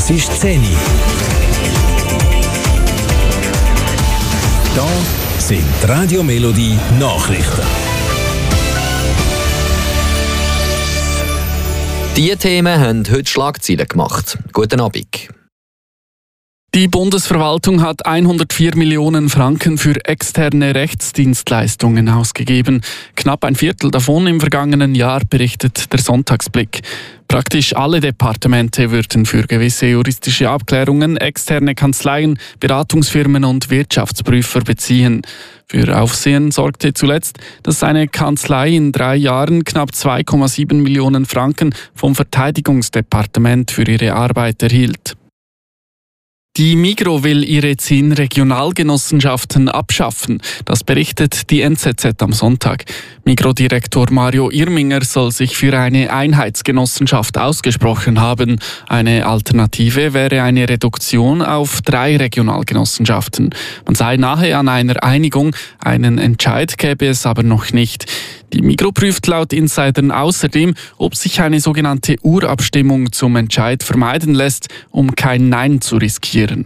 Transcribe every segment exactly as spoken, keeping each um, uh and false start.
Es ist zehn Uhr. Da sind Radio Melodie Nachrichten. Diese Themen haben heute Schlagzeilen gemacht. Guten Abend. Die Bundesverwaltung hat hundertvier Millionen Franken für externe Rechtsdienstleistungen ausgegeben. Knapp ein Viertel davon im vergangenen Jahr, berichtet der Sonntagsblick. Praktisch alle Departemente würden für gewisse juristische Abklärungen externe Kanzleien, Beratungsfirmen und Wirtschaftsprüfer beziehen. Für Aufsehen sorgte zuletzt, dass eine Kanzlei in drei Jahren knapp zwei Komma sieben Millionen Franken vom Verteidigungsdepartement für ihre Arbeit erhielt. Die Migros will ihre zehn Regionalgenossenschaften abschaffen. Das berichtet die N Z Z am Sonntag. Migros-Direktor Mario Irminger soll sich für eine Einheitsgenossenschaft ausgesprochen haben. Eine Alternative wäre eine Reduktion auf drei Regionalgenossenschaften. Man sei nahe an einer Einigung, einen Entscheid gäbe es aber noch nicht. Die Migros prüft laut Insidern außerdem, ob sich eine sogenannte Urabstimmung zum Entscheid vermeiden lässt, um kein Nein zu riskieren.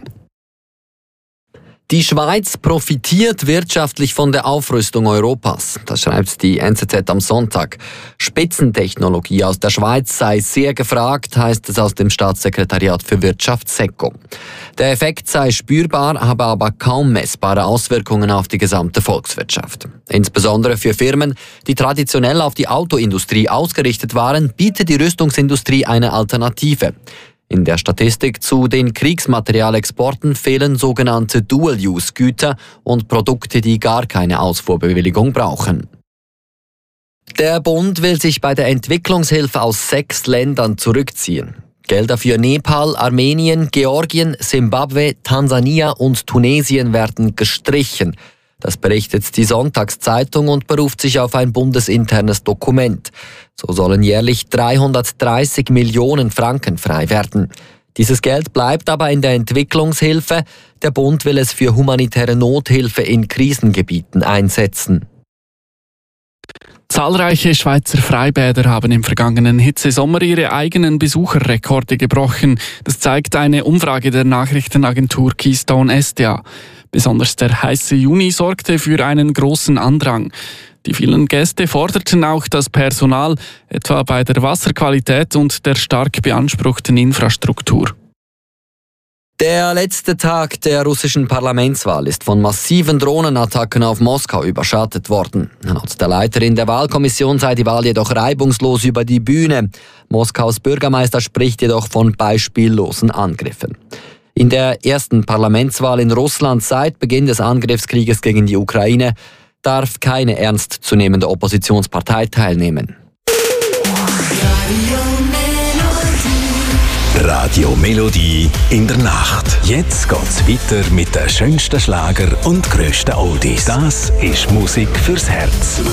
Die Schweiz profitiert wirtschaftlich von der Aufrüstung Europas. Das schreibt die N Z Z am Sonntag. Spitzentechnologie aus der Schweiz sei sehr gefragt, heißt es aus dem Staatssekretariat für Wirtschaft SECO. Der Effekt sei spürbar, habe aber kaum messbare Auswirkungen auf die gesamte Volkswirtschaft. Insbesondere für Firmen, die traditionell auf die Autoindustrie ausgerichtet waren, bietet die Rüstungsindustrie eine Alternative. In der Statistik zu den Kriegsmaterialexporten fehlen sogenannte Dual-Use-Güter und Produkte, die gar keine Ausfuhrbewilligung brauchen. Der Bund will sich bei der Entwicklungshilfe aus sechs Ländern zurückziehen. Gelder für Nepal, Armenien, Georgien, Simbabwe, Tansania und Tunesien werden gestrichen. Das berichtet die Sonntagszeitung und beruft sich auf ein bundesinternes Dokument. So sollen jährlich dreihundertdreißig Millionen Franken frei werden. Dieses Geld bleibt aber in der Entwicklungshilfe. Der Bund will es für humanitäre Nothilfe in Krisengebieten einsetzen. Zahlreiche Schweizer Freibäder haben im vergangenen Hitzesommer ihre eigenen Besucherrekorde gebrochen. Das zeigt eine Umfrage der Nachrichtenagentur Keystone S D A. Besonders der heiße Juni sorgte für einen großen Andrang. Die vielen Gäste forderten auch das Personal, etwa bei der Wasserqualität und der stark beanspruchten Infrastruktur. Der letzte Tag der russischen Parlamentswahl ist von massiven Drohnenattacken auf Moskau überschattet worden. Laut der Leiterin der Wahlkommission sei die Wahl jedoch reibungslos über die Bühne. Moskaus Bürgermeister spricht jedoch von beispiellosen Angriffen. In der ersten Parlamentswahl in Russland seit Beginn des Angriffskrieges gegen die Ukraine darf keine ernstzunehmende Oppositionspartei teilnehmen. Radio Melodie in der Nacht. Jetzt geht's weiter mit den schönsten Schlager und grössten Oldies. Das ist Musik fürs Herz.